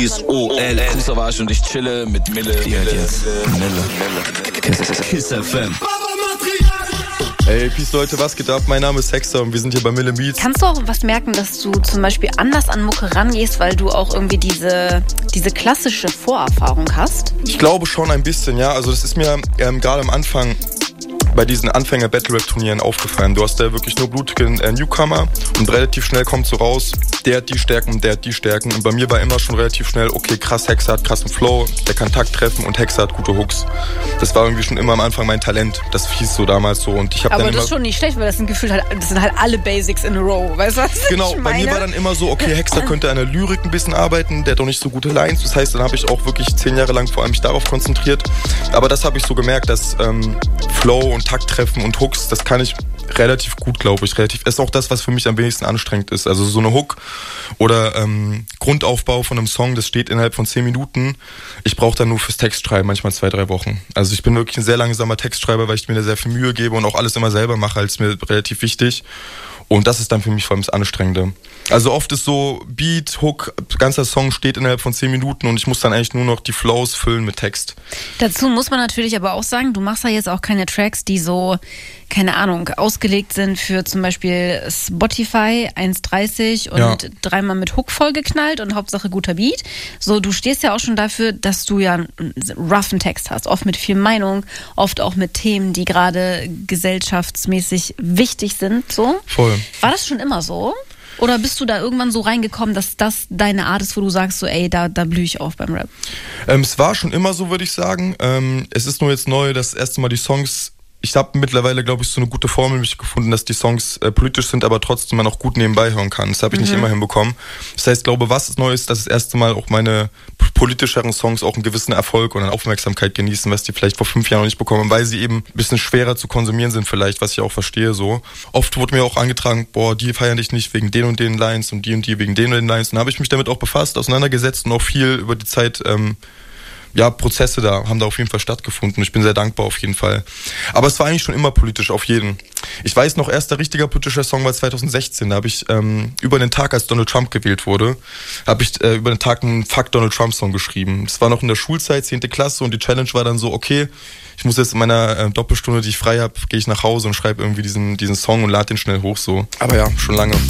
OL, Savage und ich chille mit Mille. Kiss FM. Hey, Peace Leute, was geht ab? Mein Name ist Hexer und wir sind hier bei Mille Beats. Kannst du auch was merken, dass du zum Beispiel anders an Mucke rangehst, weil du auch irgendwie diese klassische Vorerfahrung hast? Ich glaube schon ein bisschen, ja. Also das ist mir gerade am Anfang bei diesen Anfänger-Battle-Rap-Turnieren aufgefallen. Du hast da wirklich nur blutige Newcomer und relativ schnell kommt so raus, der hat die Stärken und der hat die Stärken. Und bei mir war immer schon relativ schnell, okay, krass, Hexer hat krassen Flow, der kann Takt treffen und Hexer hat gute Hooks. Das war irgendwie schon immer am Anfang mein Talent. Das hieß so damals so. Und ich hab aber dann das ist schon nicht schlecht, weil das sind halt alle Basics in a row. Weißt du, was genau, ich meine? Bei mir war dann immer so, okay, Hexer könnte an der Lyrik ein bisschen arbeiten, der hat doch nicht so gute Lines. Das heißt, dann habe ich auch wirklich 10 Jahre lang vor allem mich darauf konzentriert. Aber das habe ich so gemerkt, dass Flow und Takt treffen und Hooks, das kann ich relativ gut, glaube ich. Ist auch das, was für mich am wenigsten anstrengend ist. Also so eine Hook oder Grundaufbau von einem Song, das steht innerhalb von 10 Minuten. Ich brauche dann nur fürs Textschreiben manchmal 2-3 Wochen. Also ich bin wirklich ein sehr langsamer Textschreiber, weil ich mir da sehr viel Mühe gebe und auch alles immer selber mache, als mir relativ wichtig. Und das ist dann für mich vor allem das Anstrengende. Also oft ist so Beat, Hook, ganzer Song steht innerhalb von 10 Minuten und ich muss dann eigentlich nur noch die Flows füllen mit Text. Dazu muss man natürlich aber auch sagen, du machst ja jetzt auch keine Tracks, die so, keine Ahnung, ausgelegt sind für zum Beispiel Spotify 1,30 und dreimal mit Hook vollgeknallt und Hauptsache guter Beat. So, du stehst ja auch schon dafür, dass du ja einen roughen Text hast, oft mit viel Meinung, oft auch mit Themen, die gerade gesellschaftsmäßig wichtig sind. So. Voll. War das schon immer so? Oder bist du da irgendwann so reingekommen, dass das deine Art ist, wo du sagst, so ey, da blühe ich auf beim Rap? Es war schon immer so, würde ich sagen. Es ist nur jetzt neu, das erste Mal die Songs. Ich habe mittlerweile, glaube ich, so eine gute Formel mich gefunden, dass die Songs politisch sind, aber trotzdem man auch gut nebenbei hören kann. Das habe ich nicht immer hinbekommen. Das heißt, glaube, was ist neu ist, dass das erste Mal auch meine politischeren Songs auch einen gewissen Erfolg und eine Aufmerksamkeit genießen, was die vielleicht vor 5 Jahren noch nicht bekommen, weil sie eben ein bisschen schwerer zu konsumieren sind vielleicht, was ich auch verstehe so. Oft wurde mir auch angetragen, boah, die feiern dich nicht wegen den und den Lines und die wegen den und den Lines. Und dann habe ich mich damit auch befasst, auseinandergesetzt und auch viel über die Zeit Prozesse haben da auf jeden Fall stattgefunden. Ich bin sehr dankbar auf jeden Fall. Aber es war eigentlich schon immer politisch, auf jeden. Ich weiß noch, erster richtiger politischer Song war 2016. Da habe ich über den Tag, als Donald Trump gewählt wurde, habe ich über den Tag einen Fuck Donald Trump Song geschrieben. Das war noch in der Schulzeit, 10. Klasse und die Challenge war dann so, okay, ich muss jetzt in meiner Doppelstunde, die ich frei habe, gehe ich nach Hause und schreibe irgendwie diesen Song und lade den schnell hoch so. Aber ja, schon lange.